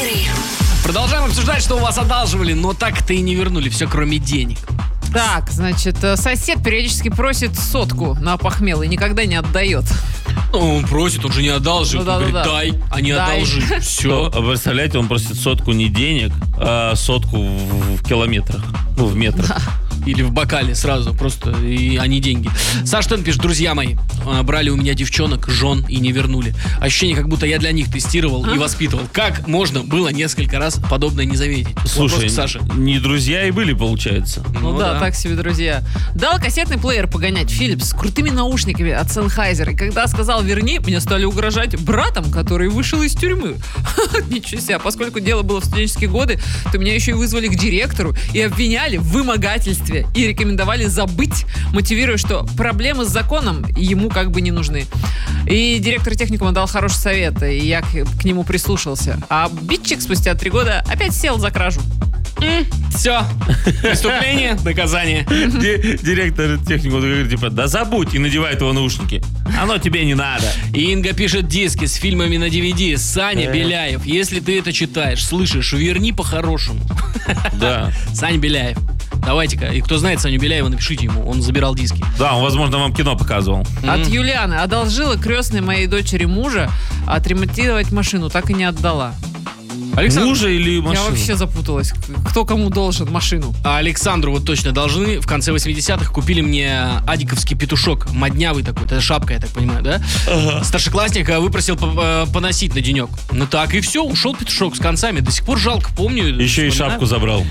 Продолжаем обсуждать, что у вас одалживали, но так-то и не вернули. Все, кроме денег. Так, значит, сосед периодически просит 100 на похмел и никогда не отдает. Ну, он просит, он же не одалживает. Ну, Он говорит, да. дай, а не Дай. одолжи. Все. А представляете, он просит 100 не денег, а 100 в километрах. Ну, в метрах. Или в бокале сразу, просто, а не деньги. Саш Тен пишет: друзья мои, брали у меня девчонок, жен и не вернули. Ощущение, как будто я для них тестировал и воспитывал. Как можно было несколько раз подобное не заметить? Слушай, Вопрос к Саше. не друзья и были, получается. Ну да, так себе, друзья. Дал кассетный плеер погонять Philips с крутыми наушниками от Sennheiser. И когда сказал «верни», мне стали угрожать братом, который вышел из тюрьмы. Ничего себе. Поскольку дело было в студенческие годы, то меня еще и вызвали к директору и обвиняли в вымогательстве. И рекомендовали забыть, мотивируя, что проблемы с законом ему как бы не нужны. И директор техникума дал хороший совет, и я к нему прислушался. А битчик спустя 3 года опять сел за кражу. Все. Преступление, наказание. Директор техникума говорит, типа, да забудь, и надевает его наушники. Оно тебе не надо. Инга пишет диски с фильмами на DVD. Саня Беляев. Если ты это читаешь, слышишь, верни по-хорошему. Да. Саня Беляев. Давайте-ка. И кто знает Саню Беляева, напишите ему. Он забирал диски. Да, он, возможно, вам кино показывал. От Юлианы. Одолжила крестной моей дочери мужа отремонтировать машину, так и не отдала. Александр, Мужа или машину? Я вообще запуталась. Кто кому должен машину? А Александру вот точно должны. В конце 80-х купили мне адиковский петушок. Моднявый такой. Это шапка, я так понимаю, да? Старшеклассник выпросил поносить на денек. Ну так, и все. Ушел петушок с концами. До сих пор жалко, помню. Еще и шапку забрал.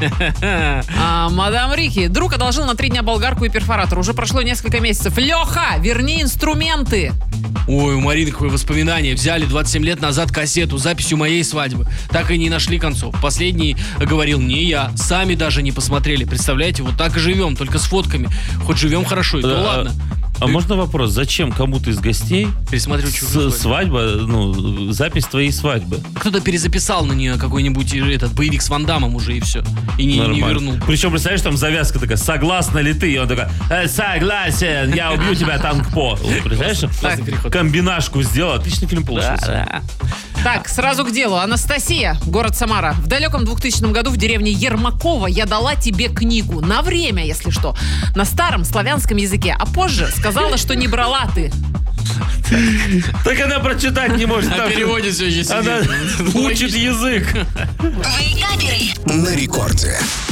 Мадам Рики. Друг одолжил на 3 дня болгарку и перфоратор. Уже прошло несколько месяцев. Леха, верни инструменты. Ой, у Марины какое воспоминание. Взяли 27 лет назад кассету с записью моей свадьбы. Так и не нашли концов. Последний говорил: не я. Сами даже не посмотрели. Представляете, вот так и живем, только с фотками. Хоть живем хорошо, и то ладно. А можно вопрос, зачем кому-то из гостей Пересмотрю чужую свадьба, ну, запись твоей свадьбы? Кто-то перезаписал на нее какой-нибудь этот боевик с Ван Дамом уже, и все. И не вернул. Причем, представляешь, там завязка такая: согласна ли ты? И он такой: согласен, я убью тебя, Тангпо. Представляешь? Комбинашку сделал, отличный фильм получился. Так, сразу к делу. Анастасия, город Самара. В далеком 2000 году в деревне Ермакова я дала тебе книгу. На время, если что. На старом славянском языке. А позже сказала, что не брала ты. Так она прочитать не может. На переводе все еще сидит. Она учит язык. На рекорде.